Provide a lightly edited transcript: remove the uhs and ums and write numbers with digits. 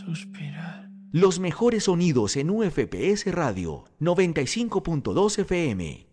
Suspirar. Los mejores sonidos en UFPS Radio 95.2 FM.